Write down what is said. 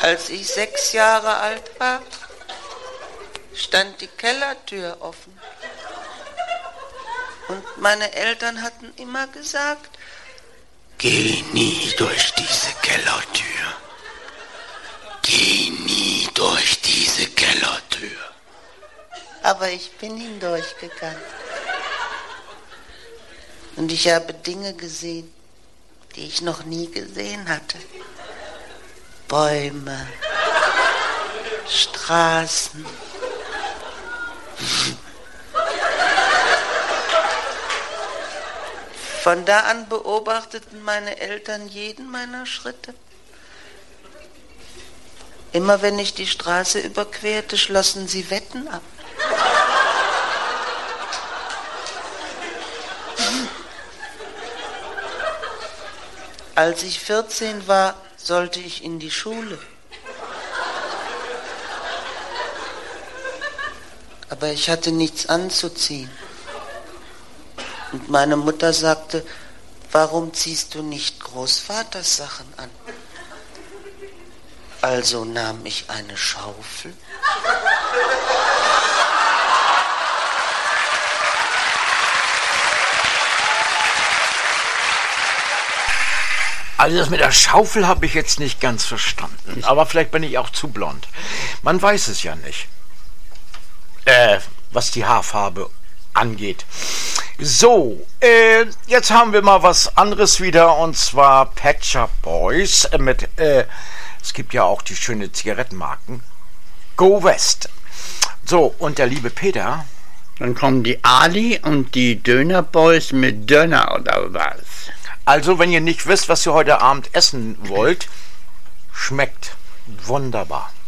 Als ich 6 Jahre alt war, stand die Kellertür offen. Und meine Eltern hatten immer gesagt, geh nie durch diese Kellertür. Geh nie durch diese Kellertür. Aber ich bin hindurchgegangen. Und ich habe Dinge gesehen, die ich noch nie gesehen hatte. Bäume, Straßen. Von da an beobachteten meine Eltern jeden meiner Schritte. Immer wenn ich die Straße überquerte, schlossen sie Wetten ab. Als ich 14 war, sollte ich in die Schule. Aber ich hatte nichts anzuziehen. Und meine Mutter sagte, warum ziehst du nicht Großvaters Sachen an? Also nahm ich eine Schaufel. Also das mit der Schaufel habe ich jetzt nicht ganz verstanden. Aber vielleicht bin ich auch zu blond. Man weiß es ja nicht. Was die Haarfarbe angeht. So, jetzt haben wir mal was anderes wieder, und zwar Pet Shop Boys mit, es gibt ja auch die schönen Zigarettenmarken, Go West. So, und der liebe Peter. Dann kommen die Ali und die Döner Boys mit Döner oder was? Also, wenn ihr nicht wisst, was ihr heute Abend essen wollt, schmeckt wunderbar.